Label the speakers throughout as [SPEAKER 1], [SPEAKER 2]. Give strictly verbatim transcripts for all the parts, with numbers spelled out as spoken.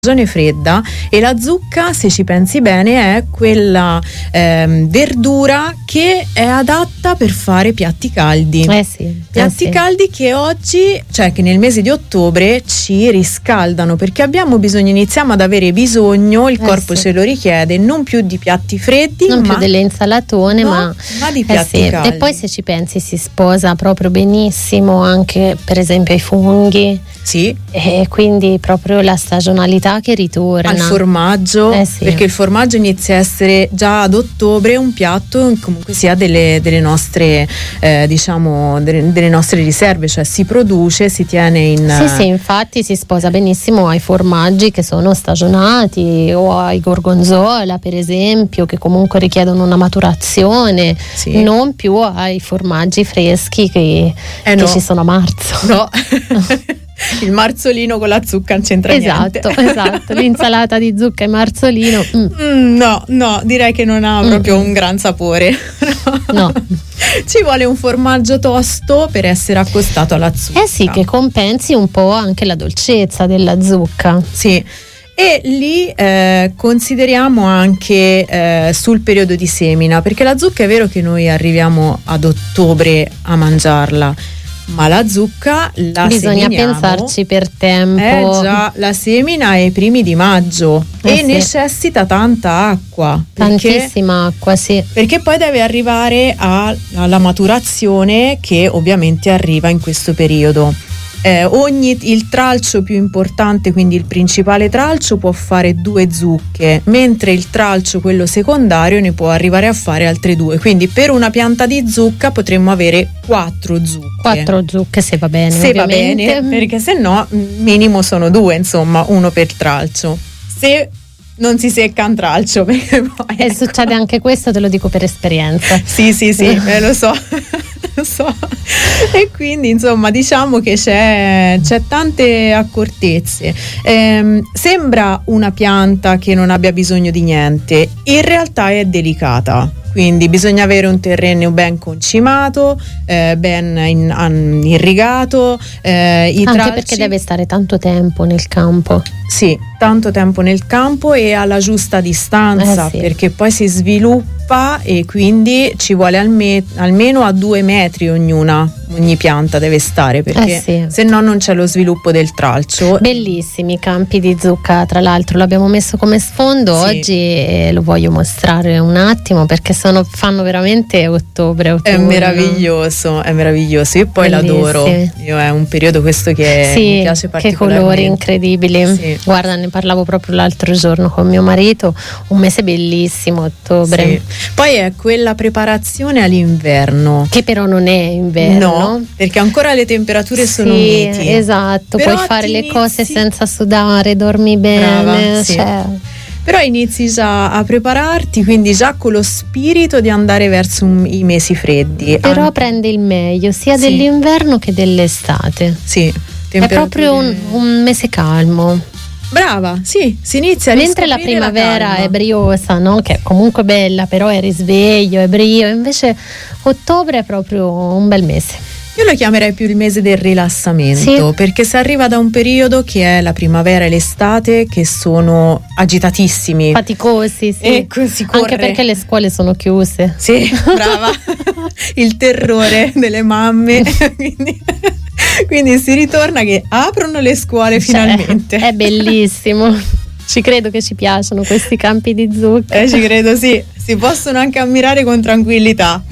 [SPEAKER 1] stagione fredda, e la zucca, se ci pensi bene, è quella ehm, verdura che è adatta per fare piatti caldi.
[SPEAKER 2] Eh sì,
[SPEAKER 1] piatti
[SPEAKER 2] eh sì.
[SPEAKER 1] caldi che oggi, cioè che nel mese di ottobre ci riscaldano, perché abbiamo bisogno, iniziamo ad avere bisogno, il
[SPEAKER 2] Eh
[SPEAKER 1] corpo
[SPEAKER 2] sì.
[SPEAKER 1] ce lo richiede, non più di piatti freddi,
[SPEAKER 2] non
[SPEAKER 1] ma
[SPEAKER 2] più delle insalatone,
[SPEAKER 1] no,
[SPEAKER 2] ma,
[SPEAKER 1] ma di
[SPEAKER 2] eh
[SPEAKER 1] piatti
[SPEAKER 2] sì.
[SPEAKER 1] caldi.
[SPEAKER 2] E poi, se ci pensi, si sposa proprio benissimo anche per esempio ai funghi,
[SPEAKER 1] Sì,
[SPEAKER 2] e quindi proprio la stagionalità che ritorna
[SPEAKER 1] al formaggio,
[SPEAKER 2] Eh sì.
[SPEAKER 1] perché il formaggio inizia a essere già ad ottobre un piatto comunque sia delle, delle nostre eh, diciamo delle, delle nostre riserve, cioè si produce, si tiene in
[SPEAKER 2] Sì, sì, infatti si sposa benissimo ai formaggi che sono stagionati, o ai gorgonzola per esempio, che comunque richiedono una maturazione,
[SPEAKER 1] sì.
[SPEAKER 2] non più ai formaggi freschi che,
[SPEAKER 1] Eh
[SPEAKER 2] che
[SPEAKER 1] no.
[SPEAKER 2] ci sono a marzo.
[SPEAKER 1] No. Il marzolino con la zucca non c'entra
[SPEAKER 2] Esatto,
[SPEAKER 1] niente.
[SPEAKER 2] esatto, l'insalata di zucca e marzolino. Mm.
[SPEAKER 1] Mm, no, no, direi che non ha proprio un gran sapore.
[SPEAKER 2] No.
[SPEAKER 1] Ci vuole un formaggio tosto per essere accostato alla zucca.
[SPEAKER 2] Eh sì, che compensi un po' anche la dolcezza della zucca.
[SPEAKER 1] Sì. E lì eh, consideriamo anche eh, sul periodo di semina, perché la zucca è vero che noi arriviamo ad ottobre a mangiarla, ma la zucca la
[SPEAKER 2] Bisogna
[SPEAKER 1] seminiamo,
[SPEAKER 2] pensarci per tempo.
[SPEAKER 1] eh già, la semina ai primi di maggio
[SPEAKER 2] Eh
[SPEAKER 1] e
[SPEAKER 2] sì.
[SPEAKER 1] necessita tanta acqua, perché,
[SPEAKER 2] Tantissima acqua, sì.
[SPEAKER 1] perché poi deve arrivare a- alla maturazione, che ovviamente arriva in questo periodo. Eh, ogni il tralcio più importante, quindi il principale tralcio, può fare due zucche, mentre il tralcio, quello secondario, ne può arrivare a fare altre due. Quindi per una pianta di zucca potremmo avere quattro zucche.
[SPEAKER 2] Quattro zucche, se va bene,
[SPEAKER 1] Se va
[SPEAKER 2] ovviamente.
[SPEAKER 1] bene, perché se no minimo sono due, insomma, uno per tralcio. Se non si secca un tralcio, perché poi
[SPEAKER 2] E succede anche questo, te lo dico per esperienza.
[SPEAKER 1] sì, sì, sì, eh, lo so. Lo so. E quindi insomma diciamo che c'è, c'è tante accortezze. Ehm, sembra una pianta che non abbia bisogno di niente, in realtà è delicata. Quindi bisogna avere un terreno ben concimato, eh, ben in, an, irrigato, eh, i
[SPEAKER 2] Anche
[SPEAKER 1] tralci,
[SPEAKER 2] perché deve stare tanto tempo nel campo.
[SPEAKER 1] sì, tanto tempo nel campo e alla giusta distanza,
[SPEAKER 2] Eh sì.
[SPEAKER 1] perché poi si sviluppa e quindi ci vuole alme- almeno a due metri ognuna, ogni pianta deve stare, perché
[SPEAKER 2] Eh sì.
[SPEAKER 1] se no non c'è lo sviluppo del tralcio.
[SPEAKER 2] Bellissimi campi di zucca, tra l'altro l'abbiamo messo come sfondo
[SPEAKER 1] Sì.
[SPEAKER 2] oggi, e lo voglio mostrare un attimo perché sono, fanno veramente ottobre,
[SPEAKER 1] È
[SPEAKER 2] autunno.
[SPEAKER 1] meraviglioso, è meraviglioso. Io poi l'adoro.
[SPEAKER 2] Bellissimi.
[SPEAKER 1] Io è un periodo questo che
[SPEAKER 2] Sì,
[SPEAKER 1] mi piace
[SPEAKER 2] che
[SPEAKER 1] particolarmente.
[SPEAKER 2] colori incredibili.
[SPEAKER 1] Sì.
[SPEAKER 2] Guarda, ne parlavo proprio l'altro giorno con mio marito, un mese bellissimo, ottobre.
[SPEAKER 1] Sì. Poi è quella preparazione all'inverno.
[SPEAKER 2] Che però non è inverno.
[SPEAKER 1] No, perché ancora le temperature sono
[SPEAKER 2] Sì,
[SPEAKER 1] miti.
[SPEAKER 2] esatto,
[SPEAKER 1] Però
[SPEAKER 2] puoi fare
[SPEAKER 1] ti
[SPEAKER 2] le
[SPEAKER 1] inizi-
[SPEAKER 2] cose senza sudare, dormi bene.
[SPEAKER 1] Brava, sì.
[SPEAKER 2] Cioè,
[SPEAKER 1] Però inizi già a prepararti, quindi già con lo spirito di andare verso un- i mesi freddi.
[SPEAKER 2] però
[SPEAKER 1] An-
[SPEAKER 2] prende il meglio sia
[SPEAKER 1] Sì.
[SPEAKER 2] dell'inverno che dell'estate.
[SPEAKER 1] sì,
[SPEAKER 2] È
[SPEAKER 1] temperature-
[SPEAKER 2] proprio un, un mese calmo.
[SPEAKER 1] Brava, sì, si inizia a
[SPEAKER 2] Mentre la
[SPEAKER 1] riscoprire
[SPEAKER 2] primavera
[SPEAKER 1] calma.
[SPEAKER 2] è briosa, no? Che è comunque bella, però è risveglio, è brio. Invece ottobre è proprio un bel mese.
[SPEAKER 1] Io lo chiamerei più il mese del rilassamento,
[SPEAKER 2] Sì.
[SPEAKER 1] perché si arriva da un periodo che è la primavera e l'estate, che sono agitatissimi.
[SPEAKER 2] Faticosi, sì.
[SPEAKER 1] E si corre.
[SPEAKER 2] Anche perché le scuole sono chiuse.
[SPEAKER 1] Sì, brava. Il terrore delle mamme. quindi, quindi si ritorna che aprono le scuole finalmente.
[SPEAKER 2] Cioè, è bellissimo. Ci credo che ci piacciono questi campi di zucca.
[SPEAKER 1] Eh, ci credo, sì. Si possono anche ammirare con tranquillità.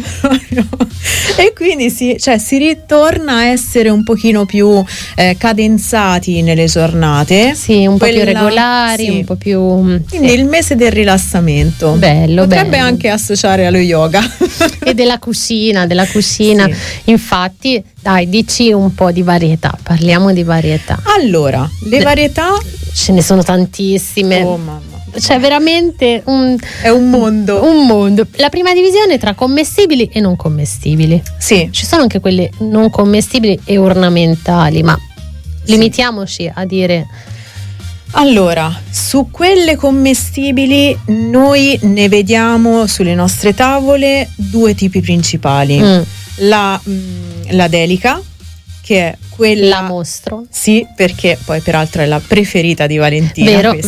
[SPEAKER 1] E quindi si, cioè, si ritorna a essere un pochino più eh, cadenzati nelle giornate.
[SPEAKER 2] Sì, un po' più
[SPEAKER 1] Quella-
[SPEAKER 2] regolari,
[SPEAKER 1] sì.
[SPEAKER 2] un po' più.
[SPEAKER 1] Quindi
[SPEAKER 2] sì.
[SPEAKER 1] il mese del rilassamento.
[SPEAKER 2] Bello,
[SPEAKER 1] Potrebbe
[SPEAKER 2] bello.
[SPEAKER 1] anche associare allo yoga.
[SPEAKER 2] E della cucina, della cucina.
[SPEAKER 1] Sì.
[SPEAKER 2] Infatti, dai, dici un po' di varietà, parliamo di varietà.
[SPEAKER 1] Allora, le varietà.
[SPEAKER 2] Ce ne sono tantissime.
[SPEAKER 1] Oh mamma.
[SPEAKER 2] C'è veramente un,
[SPEAKER 1] È un mondo.
[SPEAKER 2] un mondo. La prima divisione tra commestibili e non commestibili.
[SPEAKER 1] Sì.
[SPEAKER 2] Ci sono anche quelle non commestibili e ornamentali, ma
[SPEAKER 1] Sì.
[SPEAKER 2] limitiamoci a dire.
[SPEAKER 1] Allora, su quelle commestibili noi ne vediamo sulle nostre tavole due tipi principali.
[SPEAKER 2] Mm.
[SPEAKER 1] La, mm, la delica, che è quella
[SPEAKER 2] la mostro.
[SPEAKER 1] Sì, perché poi peraltro è la preferita di Valentina.
[SPEAKER 2] Vero,